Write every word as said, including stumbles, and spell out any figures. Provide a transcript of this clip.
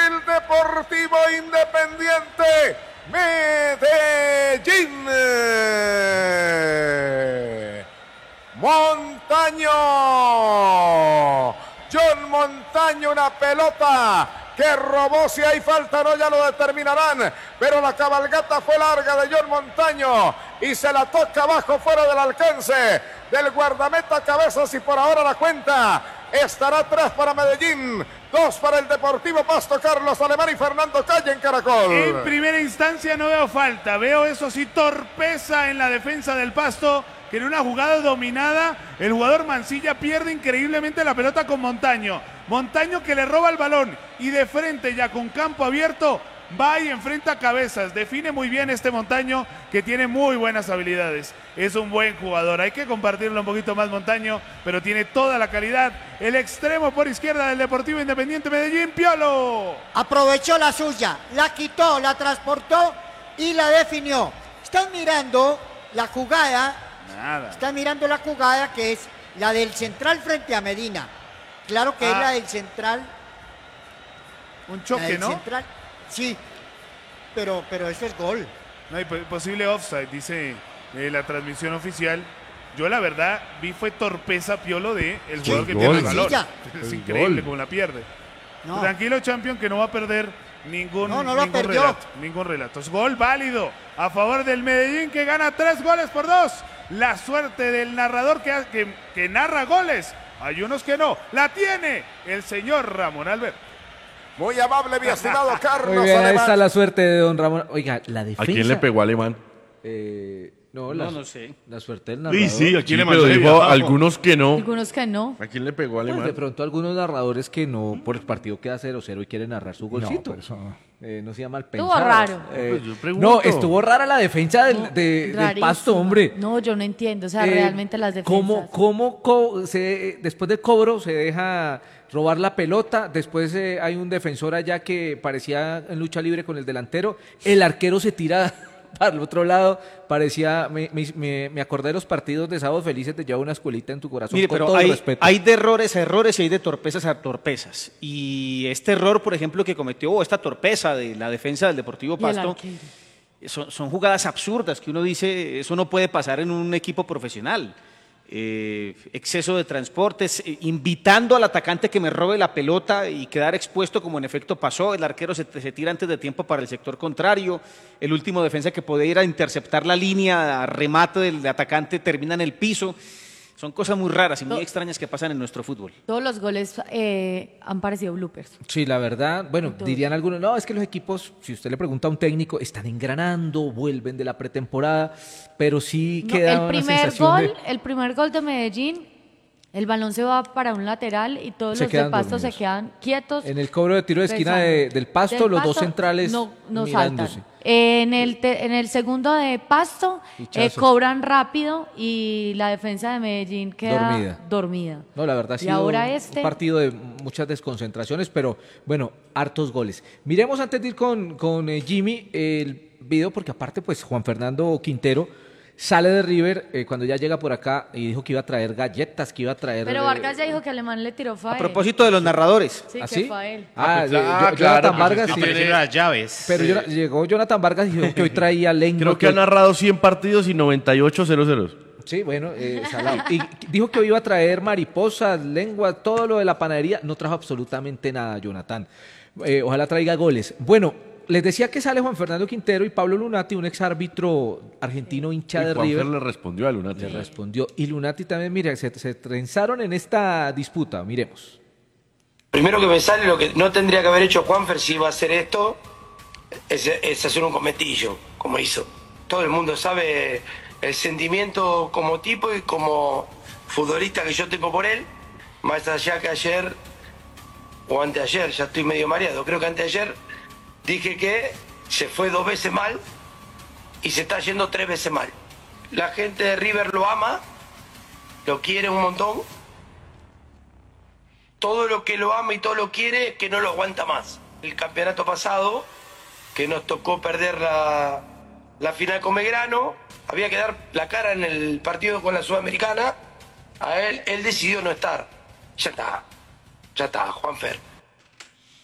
el Deportivo Independiente Medellín. Montaño, John Montaño, una pelota que robó. Si hay falta no, ya lo determinarán, pero la cabalgata fue larga de John Montaño y se la toca abajo, fuera del alcance del guardameta Cabezas, y por ahora la cuenta estará tres para Medellín, dos para el Deportivo Pasto. Carlos Alemán y Fernando Calle en Caracol. En primera instancia no veo falta, veo eso sí torpeza en la defensa del Pasto, que en una jugada dominada el jugador Mancilla pierde increíblemente la pelota con Montaño. Montaño que le roba el balón y de frente, ya con campo abierto, va y enfrenta a Cabezas. Define muy bien este Montaño, que tiene muy buenas habilidades. Es un buen jugador, hay que compartirlo un poquito más Montaño, pero tiene toda la calidad. El extremo por izquierda del Deportivo Independiente Medellín, Piolo. Aprovechó la suya, la quitó, la transportó y la definió. Están mirando la jugada. Nada. Están mirando la jugada que es la del central frente a Medina. Claro que ah. es la del central. Un choque, ¿no? Central. Sí, pero, pero eso es gol. No hay posible offside, dice eh, la transmisión oficial. Yo la verdad vi fue torpeza, Piolo, de el jugador sí, que gol. pierde el balón. Sí, es el increíble gol. Como la pierde. No. Tranquilo, Champion, que no va a perder ningún, no, no ningún relato. Ningún relato. Es gol válido a favor del Medellín, que gana tres goles por dos. La suerte del narrador que, que, que narra goles. Hay unos que no. La tiene el señor Ramón Alberto. Muy amable, mi estimado Carlos. Muy bien, ahí está la suerte de don Ramón. Oiga, la defensa. ¿A quién le pegó Alemán? Eh, no, la, no, no sé. La suerte del narrador. Sí, sí, ¿a quién sí, le mandó? Pero dijo algunos que no. Algunos que no. ¿A quién le pegó Alemán? Pues de pronto algunos narradores que no, por el partido queda cero cero y quieren narrar su golcito. No, eso no. Eh, no sea mal pensado. Estuvo raro. Eh, pues no, estuvo rara la defensa del, no, de, del Pasto, hombre. No, yo no entiendo, o sea, eh, realmente las defensas. ¿Cómo, cómo co se, después del cobro se deja robar la pelota? Después eh, hay un defensor allá que parecía en lucha libre con el delantero. El arquero se tira para el otro lado. Parecía, me, me, me acordé de los partidos de Sábados Felices de llevar una escuelita en tu corazón. Mire, con pero todo hay, respeto. hay de errores a errores y hay de torpezas a torpezas. Y este error, por ejemplo, que cometió, o esta torpeza de la defensa del Deportivo Pasto, son, son jugadas absurdas que uno dice, eso no puede pasar en un equipo profesional. Eh, exceso de transportes, eh, invitando al atacante que me robe la pelota y quedar expuesto como en efecto pasó. El arquero se, se tira antes de tiempo para el sector contrario. El último defensa que podía ir a interceptar la línea a remate del atacante termina en el piso. Son cosas muy raras y muy extrañas que pasan en nuestro fútbol. Todos los goles eh, han parecido bloopers. Sí, la verdad, bueno, dirían algunos, no, es que los equipos, si usted le pregunta a un técnico, están engranando, vuelven de la pretemporada, pero sí no, queda el una primer sensación gol, de... El primer gol de Medellín, el balón se va para un lateral y todos se los del Pasto dormidos. Se quedan quietos. En el cobro de tiro de esquina de, del Pasto, del los Pasto, dos centrales no, no mirándose. Saltan. En el, te, en el segundo de Pasto eh, cobran rápido y la defensa de Medellín queda dormida. dormida. No, la verdad ha sido un, este... un partido de muchas desconcentraciones, pero bueno, hartos goles. Miremos antes de ir con, con eh, Jimmy el video, porque aparte pues Juan Fernando Quintero sale de River eh, cuando ya llega por acá y dijo que iba a traer galletas, que iba a traer... Pero Vargas ya dijo que Alemán le tiró fue a, a propósito de los narradores. Sí, ¿Ah, que sí? fue a él. Ah, ah, pues, ah yo, claro, Jonathan Vargas... Sí, tiene las llaves. Pero sí. yo, llegó Jonathan Vargas y dijo que hoy traía lengua. Creo que, que ha narrado cien partidos y noventa y ocho cero ceros. Sí, bueno, eh, salado. Y dijo que hoy iba a traer mariposas, lengua, todo lo de la panadería. No trajo absolutamente nada, Jonathan. Eh, ojalá traiga goles. Bueno, les decía que sale Juan Fernando Quintero y Pablo Lunati, un exárbitro argentino hincha y de Juan River. Fer le respondió a Lunati. Le respondió. Y Lunati también, mire, se, se trenzaron en esta disputa. Miremos. Primero que me sale lo que no tendría que haber hecho Juanfer si iba a hacer esto, es, es hacer un cometillo, como hizo. Todo el mundo sabe el sentimiento como tipo y como futbolista que yo tengo por él, más allá que ayer o anteayer, ya estoy medio mareado, creo que anteayer dije que se fue dos veces mal y se está yendo tres veces mal. La gente de River lo ama, lo quiere un montón. Todo lo que lo ama y todo lo quiere, que no lo aguanta más. El campeonato pasado, que nos tocó perder la, la final con Belgrano, había que dar la cara en el partido con la Sudamericana. A él, él decidió no estar. Ya está, ya está, Juanfer.